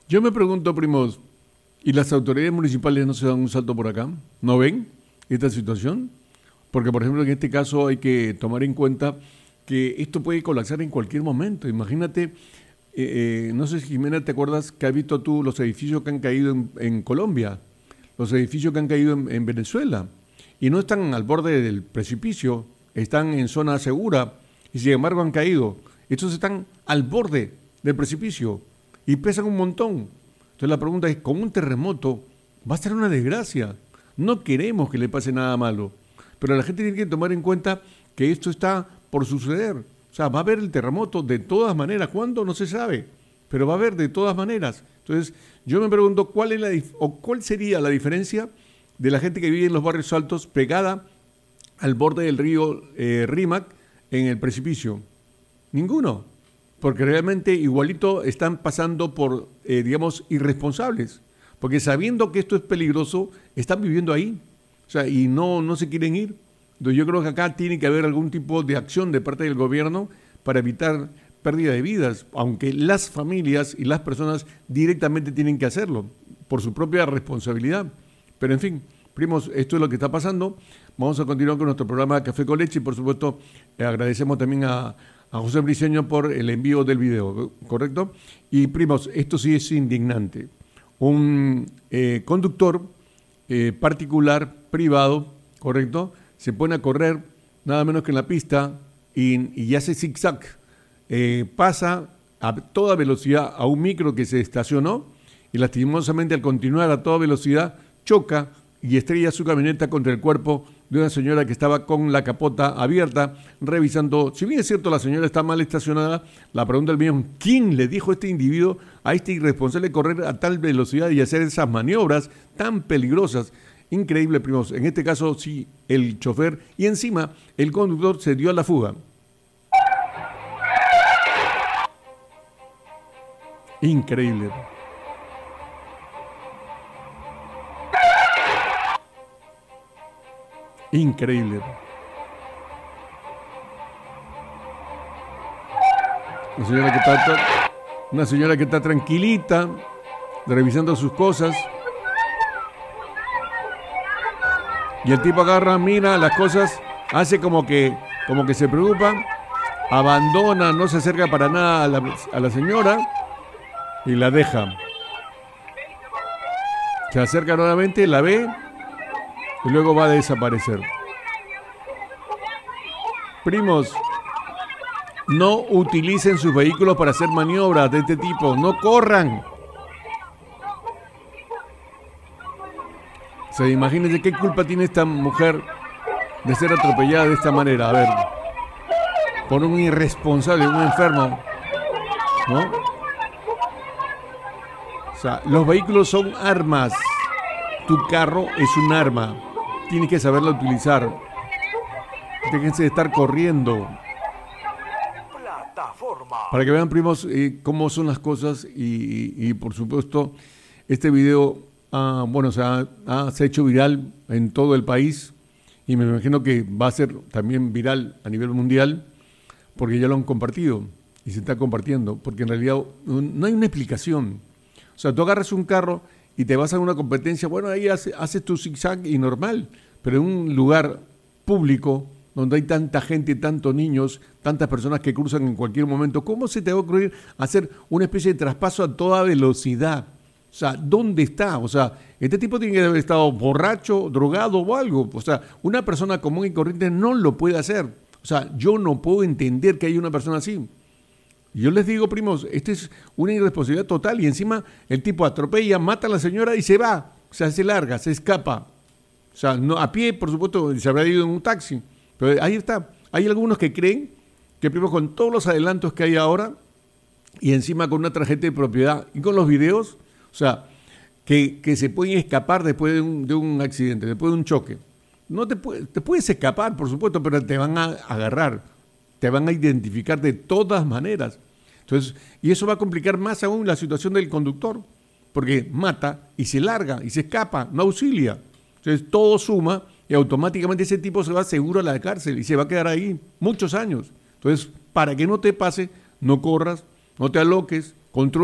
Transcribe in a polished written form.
Yo me pregunto, primos, ¿y las autoridades municipales no se dan un salto por acá? ¿No ven esta situación? Porque, por ejemplo, en este caso hay que tomar en cuenta que esto puede colapsar en cualquier momento. Imagínate, no sé si Jimena, ¿te acuerdas que has visto tú los edificios que han caído en Colombia? Los edificios que han caído en Venezuela. Y no están al borde del precipicio, están en zona segura y sin embargo han caído. Estos están al borde del precipicio y pesan un montón. Entonces la pregunta es, ¿con un terremoto va a ser una desgracia? No queremos que le pase nada malo, pero la gente tiene que tomar en cuenta que esto está por suceder. O sea, va a haber el terremoto de todas maneras. ¿Cuándo? No se sabe, pero va a haber de todas maneras. Entonces yo me pregunto, ¿cuál sería la diferencia de la gente que vive en los barrios altos pegada al borde del río Rímac en el precipicio? Ninguno, porque realmente igualito están pasando por, digamos, irresponsables, porque sabiendo que esto es peligroso, están viviendo ahí, o sea, y no se quieren ir. Entonces yo creo que acá tiene que haber algún tipo de acción de parte del gobierno para evitar pérdida de vidas, aunque las familias y las personas directamente tienen que hacerlo, por su propia responsabilidad. Pero en fin, primos, esto es lo que está pasando. Vamos a continuar con nuestro programa Café con Leche y por supuesto agradecemos también a José Briceño por el envío del video, ¿correcto? Y primos, esto sí es indignante. Un conductor particular, privado, ¿correcto? Se pone a correr nada menos que en la pista y hace zigzag. Pasa a toda velocidad a un micro que se estacionó y lastimosamente al continuar a toda velocidad choca y estrella su camioneta contra el cuerpo de una señora que estaba con la capota abierta, revisando. Si bien es cierto, la señora está mal estacionada, la pregunta del millón, ¿quién le dijo a este individuo, a este irresponsable, correr a tal velocidad y hacer esas maniobras tan peligrosas? Increíble, primos. En este caso, sí, el chofer y encima el conductor se dio a la fuga. Increíble. Increíble. Una señora que está tranquilita, revisando sus cosas. Y el tipo agarra, mira las cosas, hace como que se preocupa, abandona, no se acerca para nada a la señora y la deja. Se acerca nuevamente, la ve y luego va a desaparecer. Primos, no utilicen sus vehículos para hacer maniobras de este tipo, no corran. O sea, imagínense qué culpa tiene esta mujer de ser atropellada de esta manera, a ver, por un irresponsable, un enfermo, ¿no? O sea, los vehículos son armas, tu carro es un arma, tienes que saberlo utilizar, déjense de estar corriendo. Para que vean, primos, cómo son las cosas y por supuesto, este video, se ha hecho viral en todo el país y me imagino que va a ser también viral a nivel mundial porque ya lo han compartido y se está compartiendo, porque en realidad no hay una explicación. O sea, tú agarras un carro y te vas a una competencia, bueno, ahí haces tu zigzag y normal, pero en un lugar público donde hay tanta gente, tantos niños, tantas personas que cruzan en cualquier momento, ¿cómo se te va a ocurrir hacer una especie de traspaso a toda velocidad? O sea, ¿dónde está? O sea, este tipo tiene que haber estado borracho, drogado o algo. O sea, una persona común y corriente no lo puede hacer. O sea, yo no puedo entender que haya una persona así. Yo les digo, primos, esta es una irresponsabilidad total y encima el tipo atropella, mata a la señora y se va. O sea, se larga, se escapa. O sea, no, a pie, por supuesto, se habrá ido en un taxi. Pero ahí está. Hay algunos que creen que, primero, con todos los adelantos que hay ahora y encima con una tarjeta de propiedad y con los videos, o sea, que se pueden escapar después de un accidente, después de un choque. No te puedes escapar, por supuesto, pero te van a agarrar, te van a identificar de todas maneras. Entonces, y eso va a complicar más aún la situación del conductor, porque mata y se larga y se escapa, no auxilia. Entonces todo suma y automáticamente ese tipo se va seguro a la cárcel y se va a quedar ahí muchos años. Entonces, para que no te pase, no corras, no te aloques, controla.